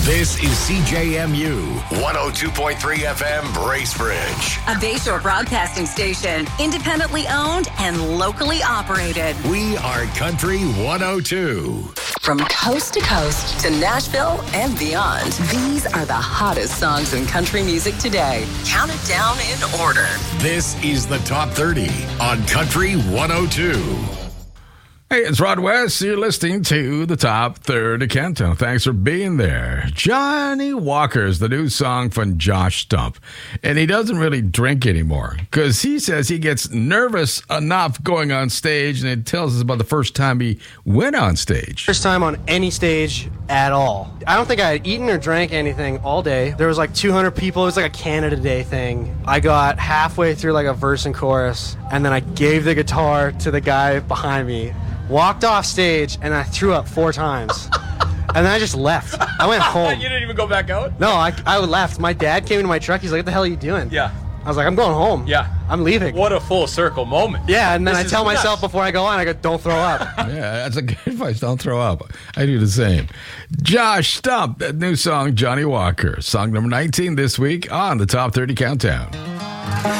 This is CJMU 102.3 FM Bracebridge. A Bayshore broadcasting station, independently owned and locally operated. We are Country 102. From coast to coast to Nashville and beyond, these are the hottest songs in country music today. Count it down in order. This is the Top 30 on Country 102. Hey, it's Rod West. You're listening to the Top 30 Countdown. Thanks for being there. Johnny Walker's the new song from Josh Stump. And he doesn't really drink anymore because he says he gets nervous enough going on stage, and it tells us about the first time he went on stage. First time on any stage at all. I don't think I had eaten or drank anything all day. There was like 200 people. It was like a Canada Day thing. I got halfway through like a verse and chorus, and then I gave the guitar to the guy behind me. Walked off stage, and I threw up 4 times. And then I just left. I went home. You didn't even go back out? No, I left. My dad came into my truck. He's like, what the hell are you doing? Yeah. I was like, I'm going home. Yeah. I'm leaving. What a full circle moment. Yeah, and then This I is tell myself nuts. before I go on, I go, don't throw up. Yeah, that's a good advice. Don't throw up. I do the same. Josh Stump, that new song, Johnny Walker. Song number 19 this week on the Top 30 Countdown.